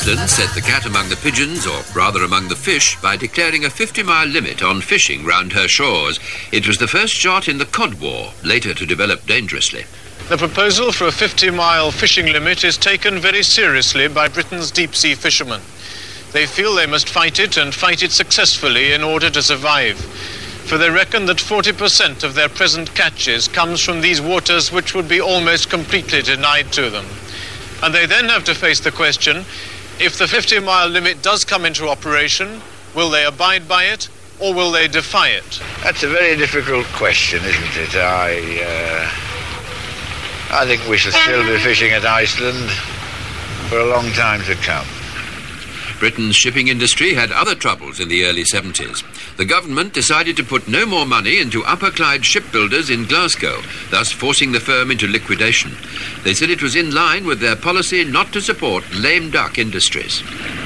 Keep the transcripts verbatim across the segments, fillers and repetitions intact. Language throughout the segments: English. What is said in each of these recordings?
Iceland set the cat among the pigeons, or rather among the fish, by declaring a fifty-mile limit on fishing round her shores. It was the first shot in the Cod War, later to develop dangerously. The proposal for a fifty-mile fishing limit is taken very seriously by Britain's deep-sea fishermen. They feel they must fight it, and fight it successfully in order to survive. For they reckon that forty percent of their present catches comes from these waters which would be almost completely denied to them. And they then have to face the question, if the fifty-mile limit does come into operation, will they abide by it or will they defy it? That's a very difficult question, isn't it? I, uh, I think we shall still be fishing at Iceland for a long time to come. Britain's shipping industry had other troubles in the early seventies. The government decided to put no more money into Upper Clyde Shipbuilders in Glasgow, thus forcing the firm into liquidation. They said it was in line with their policy not to support lame duck industries.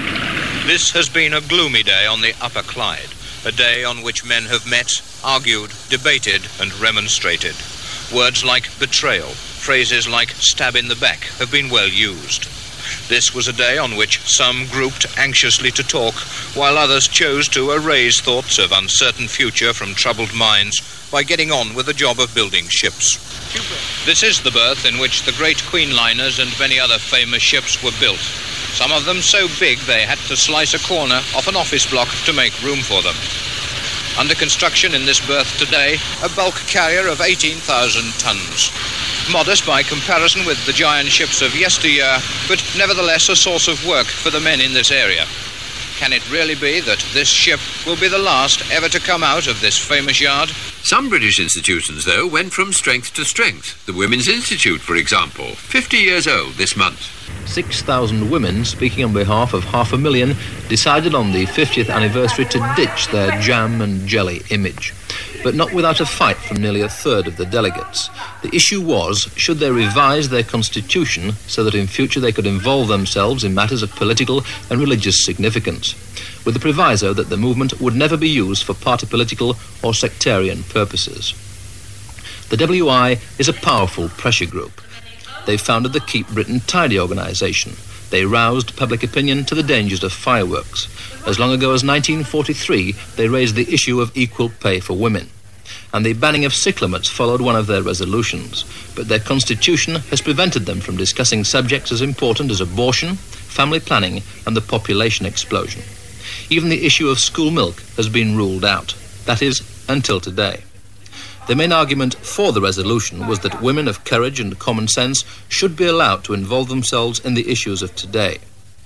This has been a gloomy day on the Upper Clyde, a day on which men have met, argued, debated and remonstrated. Words like betrayal, phrases like stab in the back have been well used. This was a day on which some grouped anxiously to talk, while others chose to erase thoughts of uncertain future from troubled minds by getting on with the job of building ships. This is the berth in which the great Queen liners and many other famous ships were built. Some of them so big they had to slice a corner off an office block to make room for them. Under construction in this berth today, a bulk carrier of eighteen thousand tons. Modest by comparison with the giant ships of yesteryear, but nevertheless a source of work for the men in this area. Can it really be that this ship will be the last ever to come out of this famous yard? Some British institutions, though, went from strength to strength. The Women's Institute, for example, fifty years old this month. six thousand women, speaking on behalf of half a million, decided on the fiftieth anniversary to ditch their jam and jelly image. But not without a fight from nearly a third of the delegates. The issue was, should they revise their constitution so that in future they could involve themselves in matters of political and religious significance, with the proviso that the movement would never be used for party political or sectarian purposes. The W I is a powerful pressure group. They founded the Keep Britain Tidy organisation. They roused public opinion to the dangers of fireworks. As long ago as nineteen forty-three, they raised the issue of equal pay for women. And the banning of cyclamens followed one of their resolutions. But their constitution has prevented them from discussing subjects as important as abortion, family planning and the population explosion. Even the issue of school milk has been ruled out. That is, until today. The main argument for the resolution was that women of courage and common sense should be allowed to involve themselves in the issues of today.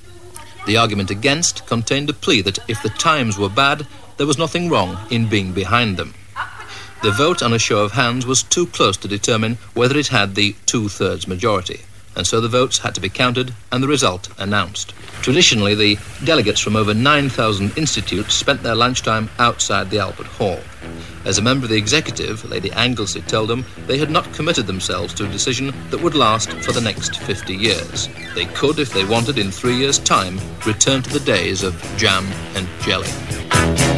The argument against contained a plea that if the times were bad, there was nothing wrong in being behind them. The vote on a show of hands was too close to determine whether it had the two-thirds majority, and so the votes had to be counted and the result announced. Traditionally, the delegates from over nine thousand institutes spent their lunchtime outside the Albert Hall. As a member of the executive, Lady Anglesey told them they had not committed themselves to a decision that would last for the next fifty years. They could, if they wanted, in three years' time, return to the days of jam and jelly.